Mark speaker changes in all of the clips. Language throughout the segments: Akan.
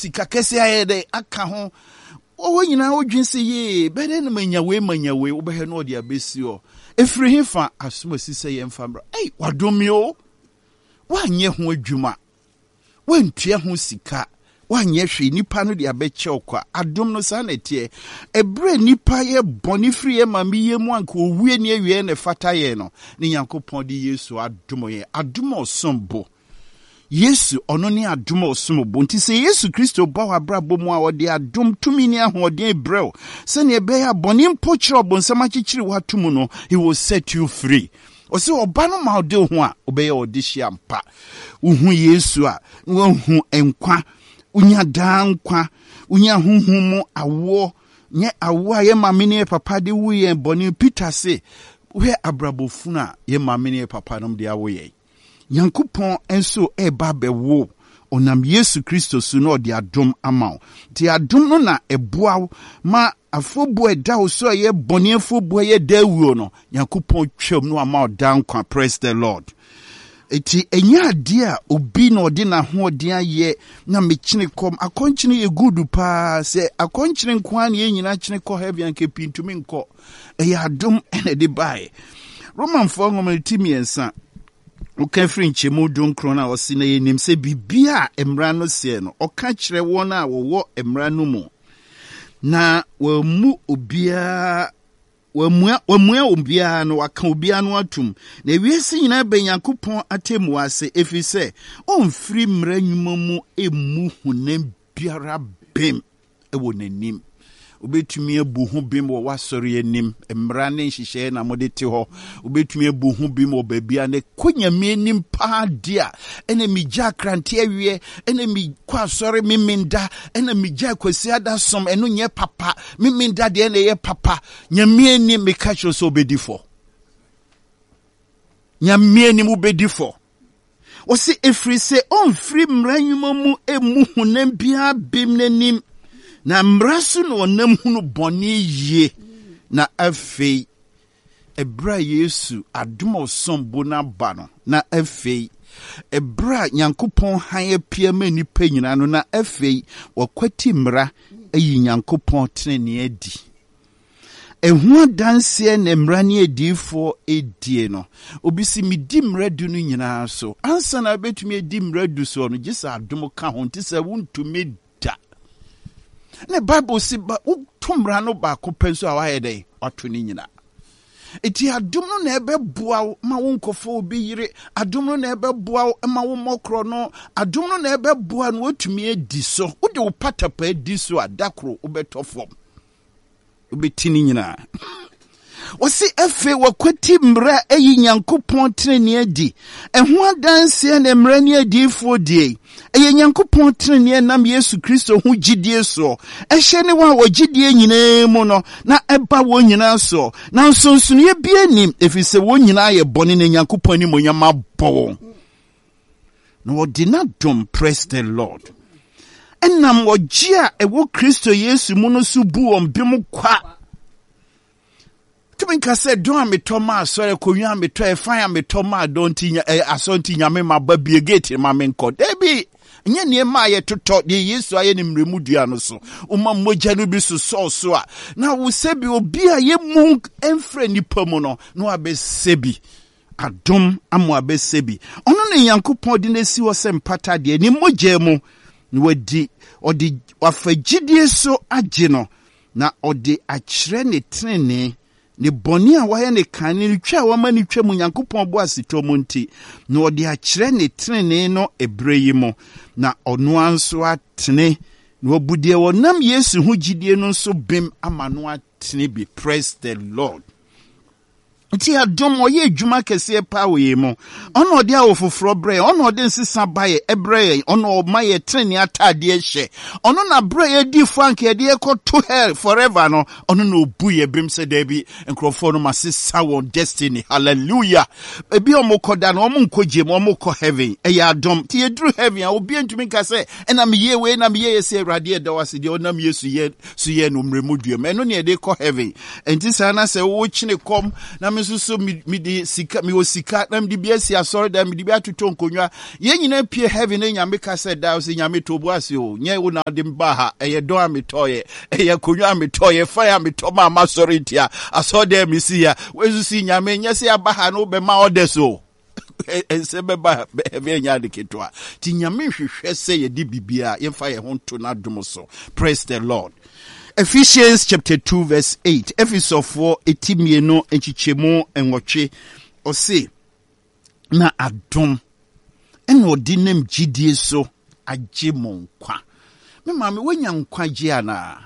Speaker 1: sika kese ayede aka ho o nyina odwinse ye bede no manyawe wo behe no de abesi o efiri hefa asomasi se ye mfambra wadomio wanye ho adwuma wantua ho sika wanye hwe nipa no de abeche okwa adom no sa na tie ebre nipa ye boni free ye mami ye mu anka owie ne awie ne fata ye no ne Yankopɔn de Yesu adom ye adom osombo Yesu ono ne adom osombo nti se Yesu Kristo ba wa brabo mu a ode adom tumi ne ahoden brɛw se ne be ya boni mpo kyerɛ obonsam akyekyere watumu no he will set you free. Ose oba no ma ode ho a obeye odihia mpa uhu Yesu a wohu enkwa unya dankwa unya huhumu awo nye awo ye mamene papa de wuye boni Peter se we abrabofuna ye mamene papa nom de awoye Yankopɔn enso eba bewo onam Yesu Kristo su no de adom ama ti adom no na eboa ma afobo eda wo so ye boni afobo ye dawuo no Yankopɔn twam no ama dankwa. Praise the Lord. Eti enya ade a obi na ode na ho ode aye na mechine kom akonchine ye gudu pa se akonchine nkoa na ye nyina chine ko heavy anke pintumi nko eya adom ene de bae Roman 4:10 uka free nchemu donkro na osi na yenim se bibia emra no se no oka kire won a wo emra no mu na wamu obia wamua obia no waka obia no atum na wiese nyina be Yankopɔn atemu ase efise onfiri mra nwuma mu emu hunem biara bem ewo nanim obetumi abu hu bim wo wasori anim emra ne nhihye na mode te ho obetumi abu hu bim wo babia ne konyame anim pa dia ene migya krante awie ene mi kwa sori miminda ene migya kwasi ada som eno nye papa miminda de ene ye papa nyame anim me catch so obedifo nyame anim obedifo osi efri se onfri mra nwuma mu emu hunam bia bim nanim na mrasu no onam hunu boni ye na afei ebra Yesu adom osombo na ba no na afei ebra Nyankopɔn han apia ma nipa nyina no na afei wakwati mra ayi Nyankopɔn tenene adi ehu danse na mra ne adifo edie no obisi midi mra du no nyina so ansa na betumi edi mra du so no gisa adom ka ho ntisa wuntumi ne Bible si ba utumra no ba ko penso a waye dey wato ni nyina eti adom no na ebeboa ma wonkofo obi yire adom no na ebeboa ma wo mokro no adom no na ebeboa no watumi edi so wode wo patapa edi so adakro obetofom obetini nyina wasi efe wakwati mra eyi Nyankopɔn tenene adi eho adanse na mra ne adifo die eye Nyankopɔn tenene nam Yesu Kristo hu gidie so ehye ne wa wogidie nyina mu no na eba wo nyina so na nsonsono ye bia nim efise wo nyina ye bone ne Nyankopɔn ni monyama bo no odina dom. Praise the Lord. Enam wogia ewo Kristo Yesu mu no so bu on bim kwa Tuminka said, don't me Thomas, sorry, Koyan me try fire me Thomas, don't asonti nyame ma baby gate, ma menko. Debi, nye ma ye to talk, the yesu aye nim remudiano so. Uma moja no bi so. Now we sebi obia ye munk enfre ni pomono, no abe sebi. Adom amo abe sebi. Ono ne Yankopɔn de nesi wo se mpata de ni moja mu, wadi, odi wafagidie so agye no, na odi akyerɛ ne trene ne boni a waye ne kan ne twa wa mani twa mu Nyankopɔn bo asito mu nti na odi akyerɛ ne trene no ebre yi mo na ɔno anso atene na obudie wonam Yesu hu gidie no nso bem ama no atene bi. Praise the Lord. Nti adom oye adwuma kese pa we mo ono de awofofro bre ono de nsesa baye ebre ono maye treni atade hye ono na bre ye di frank ye de to hell forever no ono na obu ye bim se da bi enkrofo no masesa won destiny. Hallelujah. Ebi omokoda no omonkoje mo omoko heaven e ya adom ti ye dru heaven a obi antumi ka se na me ye we na me ye se awrade da wase de onam Yesu ye so ye no mremu duam eno ne de ko heaven enti sa na se wo kyine kom na me so me de sika me o sika na me de bia si asori da me de bia toto nkonwa ye nyina pie heaven na nyame ka said da so nyame to bo ase o nye wo na de mba ha eye don ametoye eye konwa ametoye fire ametoma amasori tia asori da me si ya wezu si nyame nya se aba ha no be ma odeso Sebeba nya de ketwa ti nyame hwehwe se ye di bibia ye fa ye ho to na dum so. Praise the Lord. Ephesians chapter 2 verse 8. Ephesians 4 etimieno enchichemu enwotwe ose na adom ena odinem gidie so agye monkwa. Me mama wanya nkwa gye ana.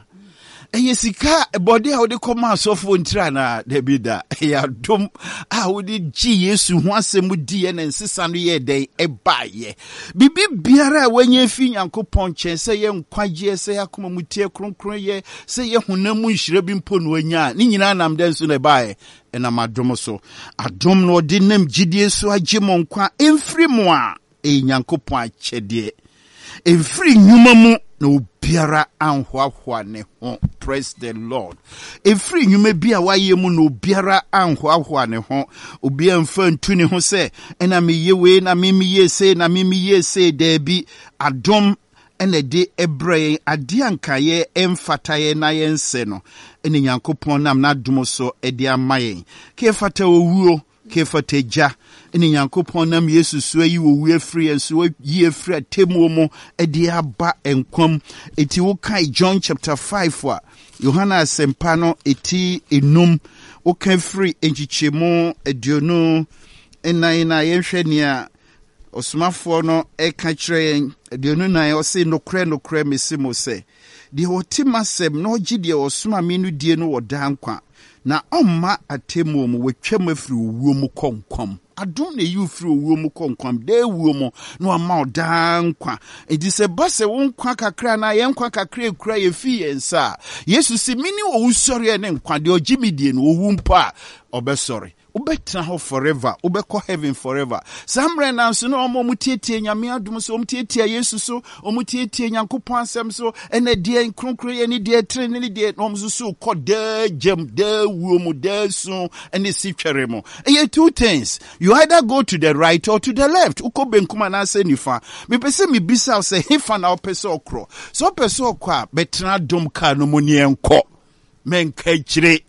Speaker 1: Sika body how they come out of one na debida ya dom a wo di gi Yesu ho asem di e na nsesa no ye den e baye bibi biara wanya fi Nyankopɔn chen se ye nkwagye se yakoma mutie kronkron ye se ye honamu nhire bi mpo no anya ni nyina nam den so na baye na madom so adom no di nam gidie so agye mo nkwa emfiri mo a Nyankopɔn akyede emfiri nyuma mu na obiara anhoahwa ne ho. Praise the Lord. Every nyume bia waye mu na obiara anhoahwa ne ho obia mfa ntu ne ho se ena me yewe na me ye se na me ye se da bi adom ene de ebre ade ankaye emfataye na ye nse no ene Nyankopɔn nam na dom so e de amaye ke fata owuo ke fata ja ene Nyankopɔn nam Yesu so yi wo wu afri enso yi afri atemu mo e de aba enkwam eti wo kai John chapter 5 wa Yohana asempa no eti enum wo kan free enchichemu aduonu enan na yenhwe nia osumafo no e ka kire aduonu nan o se nokre mesimo se de otimasem na ogi de osuma menu die no wodankwa na omma atemu mo wetwam afri owuo mu konkom adom na you free owuo mu konkom de owuo mu no ama odankwa edi se base wonkwa kakra na ye nkwa kakra ekura ye fi yensa Yesu si mini owusori ne nkwa de ogimidie no owu mpa obesori ubetna ho forever ubeko heaven forever samre na so no omo mutietie nyame adom so omutietie Yesu so omutietie Nyankopɔn asɛm so ene die kronkron ye ne die tre ne die no omso so kɔda gem da wuomu da so ene sitwere mo two things you either go to the right or to the left uko benkuma na se nifa me pese me bisa se hefa na opese okro so opese okwa betna dom ka no mo ne enko menka kire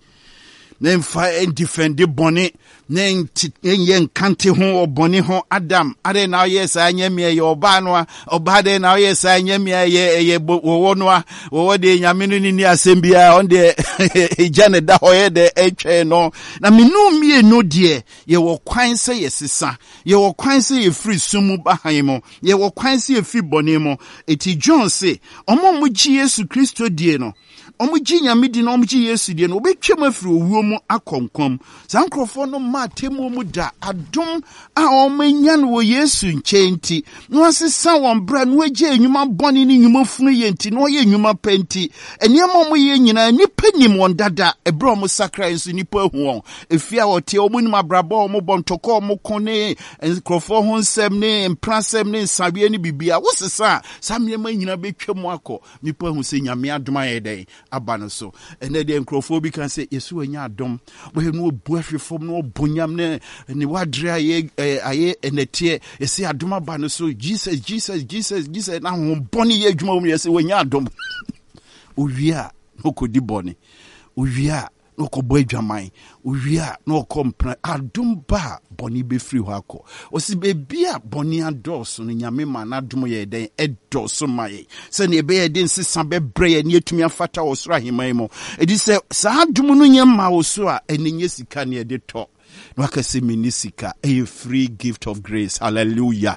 Speaker 1: Nemfa en defendi boni nen yen kante ho oboni ho Adam ade na yes anyame ye oba no oba de na yes anyame ye wo no wo de nyame no ni asembia on de ejane da hoye de etwe no na menu mie no de ye wo kwan se ye sesa ye wo kwan se ye free sumu bahan mo ye wo kwan se ye free boni mo eti John say omo mu gi Yesu Kristo die no omuji nyame di na omuji Yesu die no obetwam afiri owuo mu akonkom sankrofo no matemu mu da adom a omanya no wo Yesu nkyenti no asesa won bra no agye enwuma bone ni nwuma funu yenti no ye enwuma penti eniam omo ye nyina nipa nim won dada ebra omo sakra enso nipa hu won efia wote omo nim abrabo omo bontoko omo kone enkrofo ho nsem ne emprasem ne nsabe ne bibia wosesa samyema nyina betwam akọ nipa hu se nyame adoma ye den abano so ene de enkrofo can say Yesu anya adom bo he no bu ahwefom no bonyam ne wadre aye enete ese adom abano so Jesus na ho boni ye adwuma mu yesi wanya adom owia okodi boni owia okobo adwaman owia na okompra adom ba boni be free ho akọ osi be bia boni ados no nyame ma na adom ye den edos maye se ne be ye den sesa be bre ye ne etumi afata wo soro aheman mo edi se sa adom no nyama wo so a enye sika ne de to no akase mini sika a free gift of grace. Hallelujah.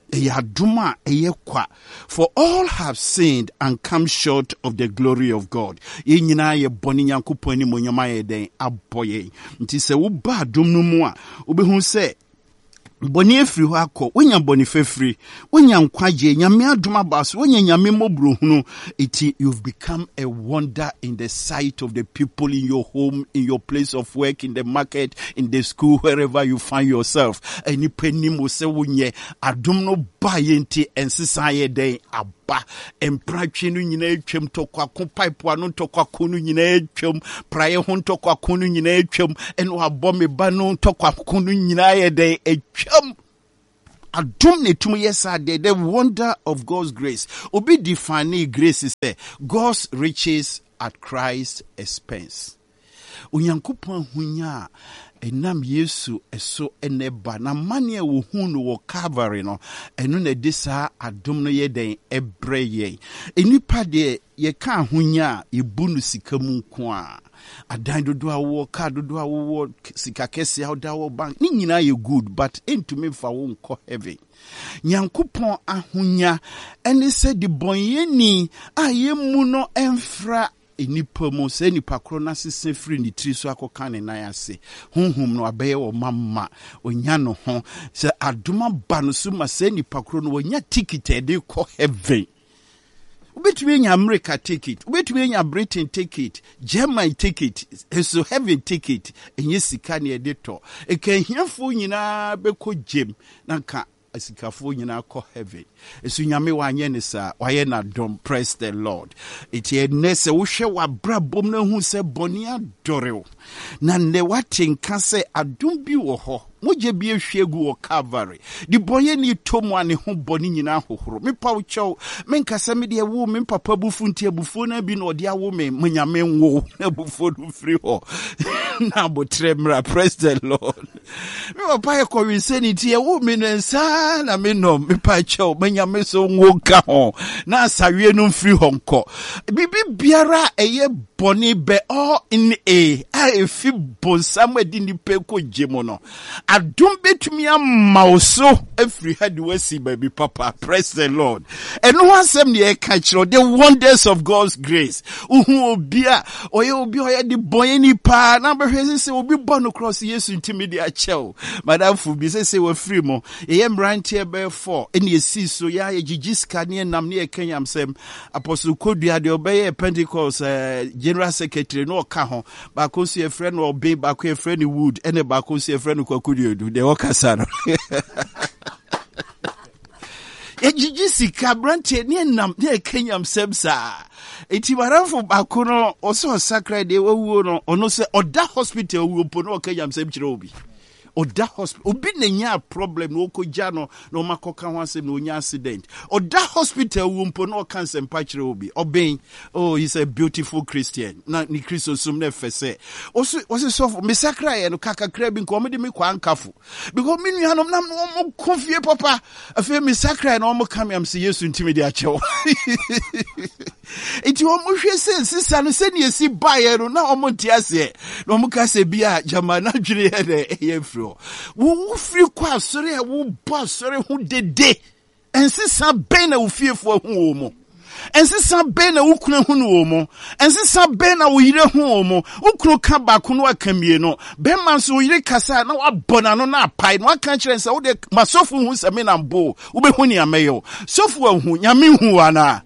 Speaker 1: For all have sinned and come short of the glory of God. Ye nyina ye boni Nyankopɔn ni monyama ye den aboye. Nti se wo ba adom no mu a obehu se boni efiri ho akọ wonya boni fefiri wonya nkwaje nyame adoma baso wonya nyame mobro hunu iti you've become a wonder in the sight of the people in your home, in your place of work, in the market, in the school, wherever you find yourself. Any penny mo se wonye adom no ba yenti ensesa ye den ba empratwe no nyina atwam tokwako pipe ano tokwako no nyina atwam praye ho tokwako no nyina atwam eno abɔ me ba no tokwako no nyina yɛdɛ atwam adom ne tum yesade the wonder of God's grace obi define grace is there God's riches at Christ's expense onyankopɔn hunya enam Yesu eso eneba na mane wo hu no wo Calvary no eno na de saa adom no ye den ebre ye enipa de ye ka hunya ebu no sika mu nko a adan dodo awo ka dodo awo sika kese awda wo bank ni nyina ye good but entumi fa wo nko heaven nyankopɔn ahonya ene se de bonye ni a ye mu no emfra enipa mo se nipa kro na sese free ni tri so akoka ne nan ase honhom no abeye wo mamma onya no ho se adoma ba no so ma se nipa kro no onya ticket de ko heaven ubetumi nya America ticket ubetumi nya Britain ticket Germany ticket so heaven ticket enye sika ne de to e kan hiafo nyina be ko gem na ka asikafo nyina ko heaven esu nyame wanye ne sa waye na dom praise the Lord eti enese wo hwe wa brabom na hu se boni adoreo na ne watenka se adom bi wo ho moje bi ehwegu wo Calvary di boye ni tomu ane ho boni nyina hohoro me pa wo chew me nkasa me de wo me papa bufu ntia bufu na bi na ode awo me nyame nwo na bufu do free ho na botre mra praise the Lord me papa e ko winsanity e wo me no nsa na me no me pa chew me nyame so nwo ka ho na asawie no free ho nko bibi biara eye boni be all in a efi bonsam adi ni pe ko gemo no adom betumi amauso every head wasi baby papa praise the Lord and no asem ne e ka kiro the wonders of God's grace uhu obi a oye di boy ni pa na be hwese se obi born across Yesu ntimi de a chew madam fu bi se we free mo e mbrantie be 4 ene esi so ya gigiska ne nam ne e kanyam sem apostle Kodua de obeye Pentecost general secretary no ka ho ba ko so e friend no obe ba ko e friend Wood ene ba ko so e friend Kwakudio do de okasano Ejijisika brante ne nam ne kenyam sebsa eti maramfo bakono oso sakra de wawuo no ono se oda hospital wuo po no kenyam seb kire obi oda hospital obi na nya problem no koja no no makoka ho asem no nya accident oda hospital wuo po no cancer mpa kire obi oben oh he's a beautiful Christian na ni Christo sum na fese oso so me sakra ye no kakakra bi nko me de me kwa ankafo because me nuanom na mo confie papa afi me sakra na mo kam am se Yesu ntimi de achewo enti o mo hwe se sisa no se ne esi bae no na o mo ntiase no mo ka se bia jama na dwene ye de ye fro wo free kwa sori e wo bo sori hu dede ensisa ben na wo fiefo hu o mo ensisa ben na wo kuna hu no o mo ensisa ben na wo yire hu o mo wo kunu ka ba kunu akamie no ben man so yire kasa na wa bona no na apai no aka kire nsa wo de masofu hu se me na mbo wo be hu ni ameyo sofu hu nyame hu ana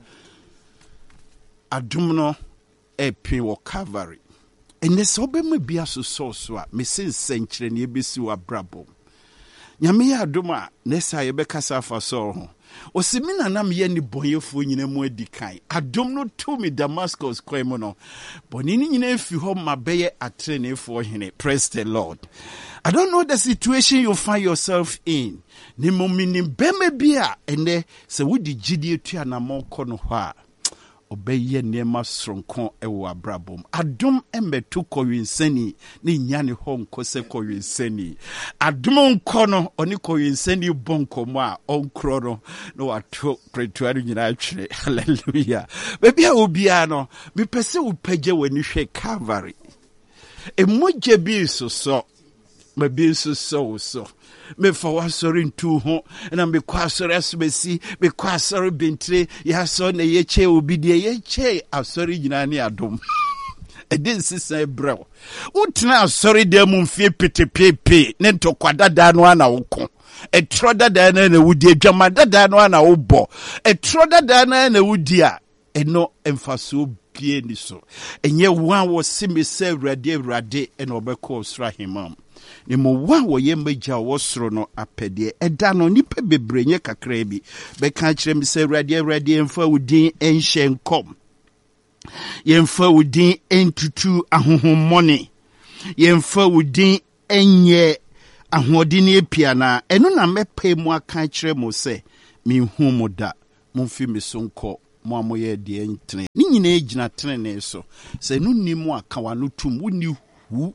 Speaker 1: adum no epi wo Calvary ene so be me bia so a me sensenkire ne ebesi wa brabo nyame ya adum a nesa ye be kasa fa so ho osimina na me ni boyefo nyina mu adikan adum no to me Damascus kwemo no boni ni nyina efi ho mabeye atrenefo hene praise the Lord. I don't know the situation you find yourself in ni momini beme bia ene se wodi gidi etua na monko no ho a obeye niema sronko ewo abrabom adom emetu kowinsani ni nyane ho nko se kowinsani adom nko no oni kowinsani bonko mo a onkro no no wato pretuari nyina atwere hallelujah bebi a obia no me pese wo pagye wani hwe Calvary emoje bi so me bi so me fa wasori ntu ho na me kwa sori asbesi me kwa sori bentre ya so na yeche obi de yeche asori nyina ne adom edin sisa ebrew utna asori de mu mfie petepepe ne ntokwa da no ana woko etro dada na wudi adwama dada no ana wobɔ etro dada na wudi a eno emfaso bie ni so enye wan wo se me se rade eno obekɔ sra himam ne mo wa wo ye magya wo soro no apede eda no nipa bebrenye kakra bi beka kire mi se awurade emfa wudin enhye nkom yemfa wudin entutu ahohommone yemfa wudin enye ahodin epia na eno na mepe mu aka kire mo se mi hu mo da mo fi mi so nko mo amoye de entene ni nyina egina tene so se no nimu aka wa no tum woni hu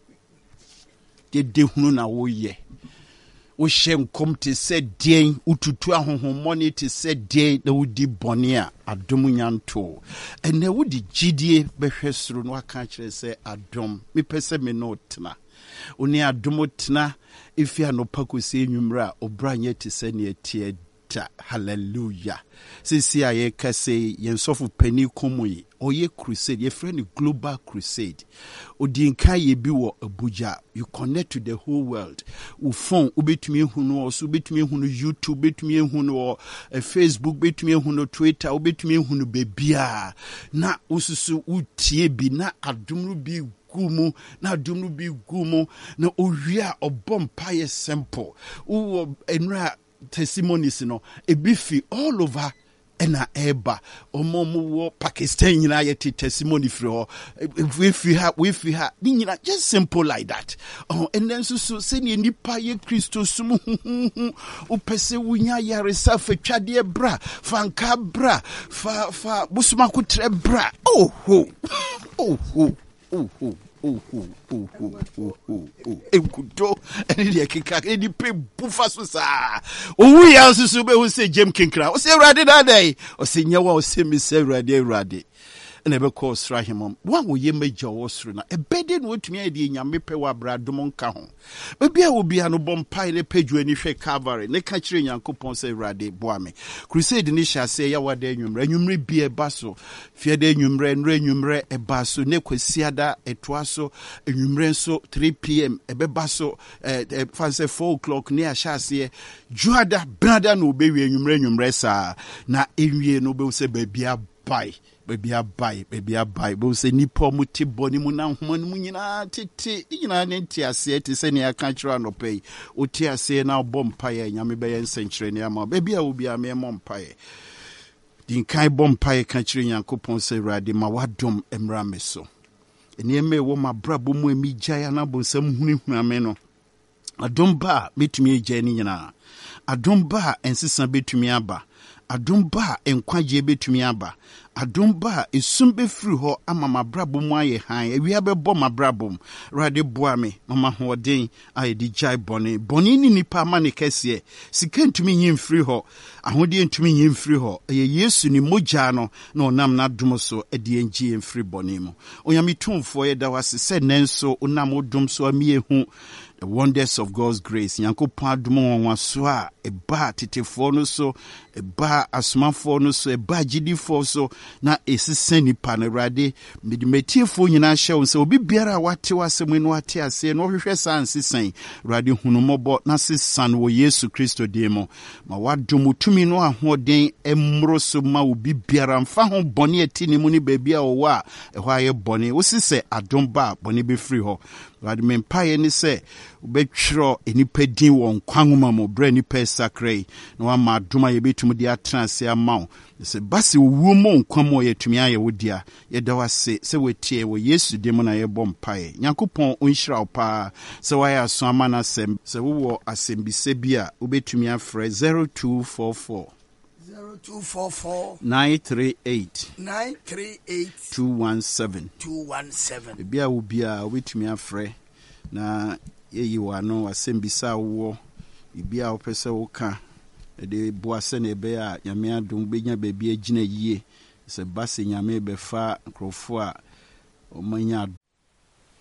Speaker 1: de hunu na wo ye wo hye nkom te se den ututu ahohommone te se den na wodi bone a adom nyanto ene wodi gidie behwe soro no aka kire se adom mepese me no tena oni adom tena ifia no pakosi enwumra obranye te se ne atie ta hallelujah sisi aye kase yensofu pani komoyi oye crusade ye friend global crusade odinka ye bi wo Abuja you connect to the whole world wo phone ubetumi hunu o so ubetumi hunu YouTube ubetumi hunu o Facebook ubetumi hunu Twitter ubetumi hunu bebia na ususu utie bi na adumru bi gumu na adumru bi gumu na owia obompa ye simple wo enra testimonies no ebifi all over ena eba omomu Pakistan nyina yeti testimony free ho we fi ha ni nyina just simple like that and then so say nipa ye Kristo sum upese wunya yaresa fa twade bra fanka bra fa busuma kutre bra Ekudo and the kika any pay buffasusa. We also sube who say Jem Kinkra. O say Radi that day. O say Nyawa o say me say Radi. And ever cause Rahimum. One will ye major osruna. A bedding would me idea Yamipe wa Bradomon Kahon. Maybe I will be an obon pile page when you shake cavalry. Ne catching young coupon say Radi Boame. Crusade Nisha say Yawa de Numre be a basso. Fear de numre e basso. Nequesiada e tuaso e numrenso 3 p.m. E bebasso fancy 4 o'clock near Chassie. Juada brother no baby numre sa. Na ewie no be say baby a buy. Baby a buy. Bo say nipo muti boni mu na homa mu nyina tete nyina nenti ase te se ne aka kira no pay oti ase na bompaye nyame be yen senkyere ne ama baby a obi a me mompaye din kai bompaye ka kire Yankopon se Awurade ma wadom emra me so ene me wo ma brabo mu emi gya na bo sam hunu ame no adom ba betumi agya ni nyina adom ba ensesa betumi aba adom ba enkwaje betumi aba adom ba esum be free ho ama mabrabo mu aye han awia be bo mabrabo rade boa me mama hoden aye di jai boni ni nipa ma ne kese sika ntumi nyim free ho ahode ntumi nyim free ho ye Yesu ni mogya no na onam na dom so ade enji en free boni mu onyame tumfo ye da wase se nenso onam odom so amiehu the wonders of God's grace. Yankopon adom wanso a eba tetefo no so eba asomafo no so eba gidifo so na esisen nipa na Awurade medimetiefo nyina hye wo se obi biara wate wasem no ate ase no hwehwe san sisen Awurade hunumobo na sisan wo Yesu Kristo demo ma wadom tumi no ahoden emro so ma obi biara mfa ho bone atini mu ni bebia wo a ehwa aye bone wo sise adom ba bone be free ho Awurade mempaye ni se ubetwro enipa din won kwanwoma mo bra nipa sakrai na wa ma adoma ye betum de atrase amaw se basi wuo mo nkwamo ye tumi aye wodia ye da wase se wetie wo Yesu de mo na ye bompaye Nyankopon onhyira opa se wa ya so amana sem se wo asembise bia ubetumi afre 0244 938 217 bia wo bia ubetumi afre na yeyi wano asembisa wo bibia opese wo ka de boase na ebe a nyame adom benya bebia gina yie se base nyame befa nkrofo a omanya